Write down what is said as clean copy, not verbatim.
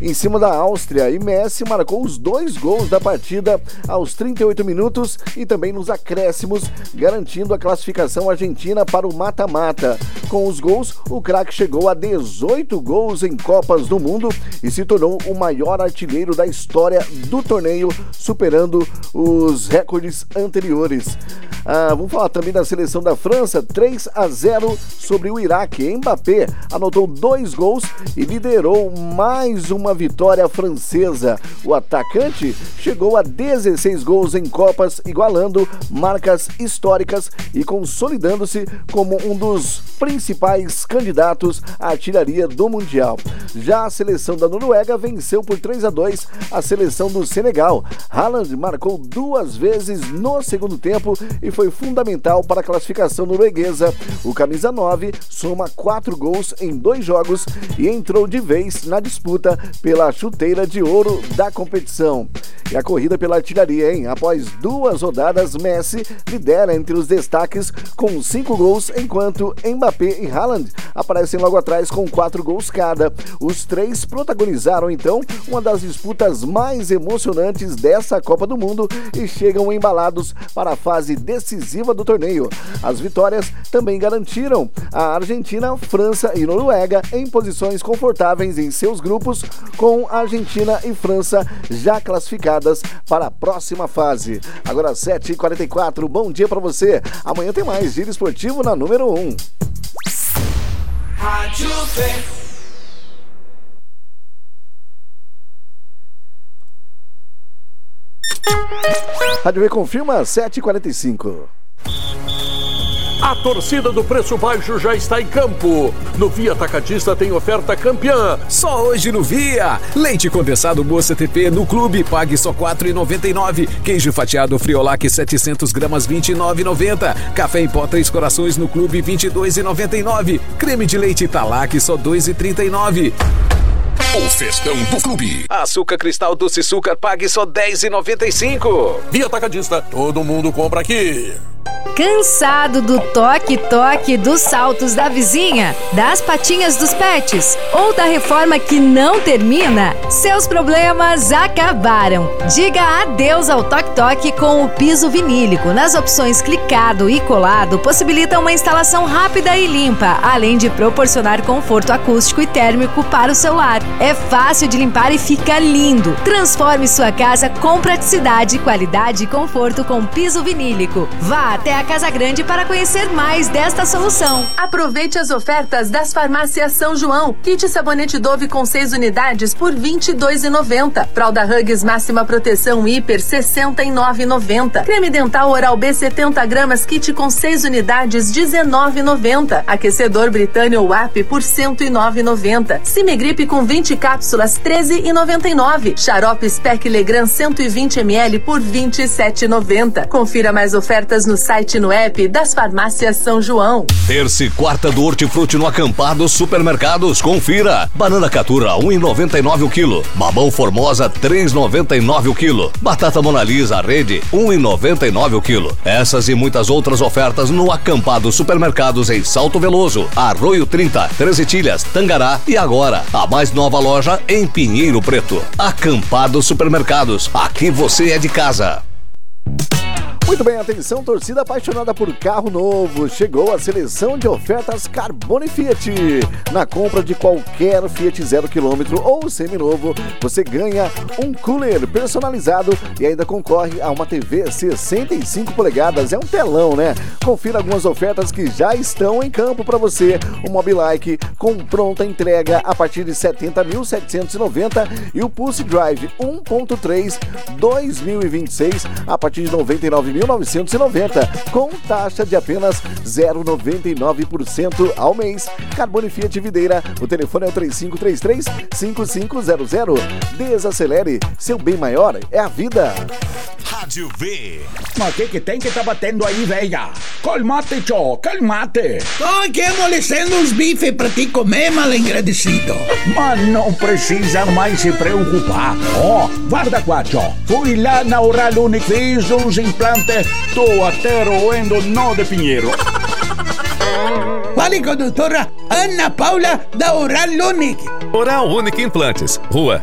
em cima da Áustria e Messi marcou os 2 gols da partida aos 38 minutos e também nos acréscimos, garantindo a classificação argentina para o mata-mata. Com os gols, o craque chegou a 18 gols em Copas do Mundo e se tornou o maior artilheiro da história do torneio, superando os recordes anteriores. Vamos falar também da seleção da França, 3-0 sobre o Iraque. Mbappé anotou 2 gols e liderou mais uma vitória francesa. O atacante chegou a 16 gols em Copas, igualando marcas históricas e consolidando-se como um dos principais candidatos à artilharia do Mundial. Já a seleção da Noruega venceu por 3-2 a seleção do Senegal. Haaland marcou 2 vezes no segundo tempo e foi fundamental para a classificação norueguesa. O camisa 9 soma 4 gols em 2 jogos e entrou de vez na disputa pela chuteira de ouro da competição. E a corrida pela artilharia, hein? Após 2 rodadas, Messi lidera entre os destaques com 5 gols, enquanto Mbappé e Haaland aparecem logo atrás com 4 gols cada. Os 3 protagonizaram então uma das disputas mais emocionantes dessa Copa do Mundo e chegam embalados para a fase decisiva do torneio. As vitórias também garantiram a Argentina, França e Noruega em posições confortáveis em seus grupos, com a Argentina e França já classificadas para a próxima fase. Agora 7h44, bom dia para você. Amanhã tem mais Giro Esportivo na número 1. Rádio V. Rádio V confirma 7h45. A torcida do Preço Baixo já está em campo. No Via Atacadista tem oferta campeã. Só hoje no Via. Leite condensado Moça TP no clube, pague só R$ 4,99. Queijo fatiado Friolac 700 gramas, R$ 29,90. Café em pó 3 corações no clube, R$ 22,99. Creme de leite Italac, só R$ 2,39. O festão do clube. Açúcar cristal doce açúcar, pague só R$ 10,95. Via Atacadista, todo mundo compra aqui. Cansado do toque-toque dos saltos da vizinha, das patinhas dos pets ou da reforma que não termina? Seus problemas acabaram. Diga adeus ao toque-toque com o piso vinílico. Nas opções clicado e colado, possibilita uma instalação rápida e limpa, além de proporcionar conforto acústico e térmico para o seu lar. É fácil de limpar e fica lindo. Transforme sua casa com praticidade, qualidade e conforto com piso vinílico. Vá até a Casa Grande para conhecer mais desta solução. Aproveite as ofertas das farmácias São João. Kit sabonete Dove com 6 unidades por R$ 22,90. Fralda Huggies máxima proteção hiper R$ 69,90. Creme dental Oral-B 70 gramas kit com 6 unidades R$ 19,90. Aquecedor Britânia WAP por R$ 109,90. Cimegripe com 20 cápsulas R$ 13,99. Xarope Spec Legrand 120 ml por R$ 27,90. Confira mais ofertas no site e no app das farmácias São João. Terça e quarta do Hortifruti no Acampado Supermercados. Confira. Banana Catura, R$ 1,99 o quilo. Mamão Formosa, R$ 3,99 o quilo. Batata Mona Lisa, Rede, R$ 1,99 o quilo. Essas e muitas outras ofertas no Acampado Supermercados em Salto Veloso, Arroio 30, Três Itilhas, Tangará e agora a mais nova loja em Pinheiro Preto. Acampado Supermercados. Aqui você é de casa. Muito bem, atenção, torcida apaixonada por carro novo. Chegou a seleção de ofertas Carbone Fiat. Na compra de qualquer Fiat 0 km ou seminovo, você ganha um cooler personalizado e ainda concorre a uma TV 65 polegadas. É um telão, né? Confira algumas ofertas que já estão em campo para você. O Mobilike com pronta entrega a partir de R$ 70.790 e o Pulse Drive 1.3 2026 a partir de R$ 99.990 com taxa de apenas 0,99% ao mês. Carbone Fiat Videira, o telefone é o 3533-5500. Desacelere, seu bem maior é a vida. Rádio V. Mas o que tem que tá batendo aí, velha? Calmate, tchô, calmate. Tô aqui amolecendo uns bifes pra ti comer, mal agradecido. Mas não precisa mais se preocupar. Ó, guarda qua, tchô. Fui lá na Oral Unique, fiz uns implantes. Tô até roendo nó de Pinheiro. Fale com a doutora Ana Paula da Oral Unique. Oral Unique Implantes, Rua